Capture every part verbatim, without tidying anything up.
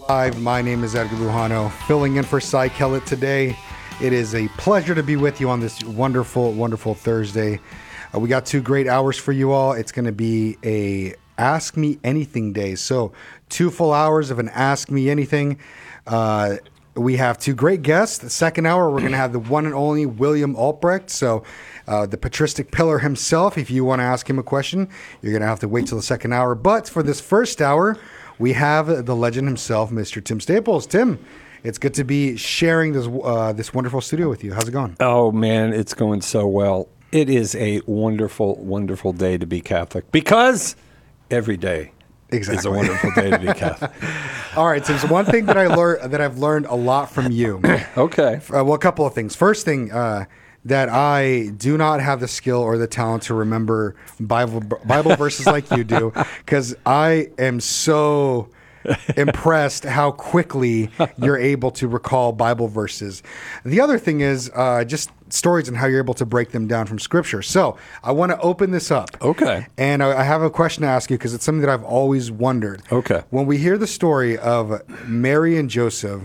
Live. My name is Edgar Lujano, filling in for Cy Kellett today. It is a pleasure to be with you on this wonderful, wonderful Thursday. Uh, we got two great hours for you all. It's going to be a Ask Me Anything day. So two full hours of an Ask Me Anything. Uh, we have two great guests. The second hour, we're going to have the one and only William Albrecht. So uh, the patristic pillar himself. If you want to ask him a question, you're going to have to wait till the second hour. But for this first hour, we have the legend himself, Mister Tim Staples. Tim, it's good to be sharing this uh, this wonderful studio with you. How's it going? Oh, man, it's going so well. It is a wonderful, wonderful day to be Catholic because every day exactly. is a wonderful day to be Catholic. All right, Tim. So one thing that I learned that I've learned a lot from you. Okay. Uh, well, a couple of things. First thing. Uh, that I do not have the skill or the talent to remember Bible Bible verses like you do, because I am so impressed how quickly you're able to recall Bible verses. The other thing is uh, just stories and how you're able to break them down from Scripture. So I want to open this up. Okay. And I, I have a question to ask you because it's something that I've always wondered. Okay. When we hear the story of Mary and Joseph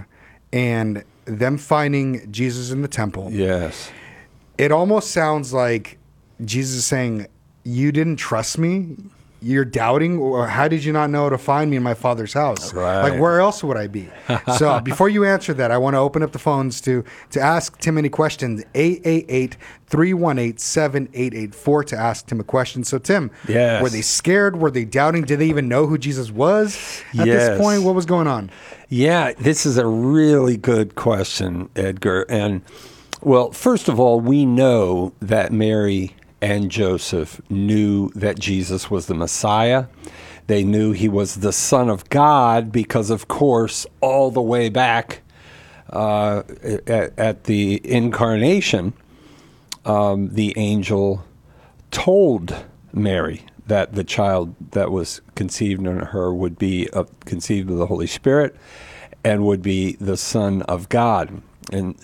and them finding Jesus in the temple. Yes. It almost sounds like Jesus is saying, you didn't trust me? You're doubting? Or how did you not know how to find me in my Father's house? Right. Like, where else would I be? So before you answer that, I want to open up the phones to, to ask Tim any questions. eight eight eight, three one eight, seven eight eight four to ask Tim a question. So, Tim, yes. Were they scared? Were they doubting? Did they even know who Jesus was at yes. this point? What was going on? Yeah, this is a really good question, Edgar. And well, first of all, we know that Mary and Joseph knew that Jesus was the Messiah. They knew he was the Son of God because, of course, all the way back uh, at, at the incarnation, um, the angel told Mary that the child that was conceived in her would be uh, conceived of the Holy Spirit and would be the Son of God. And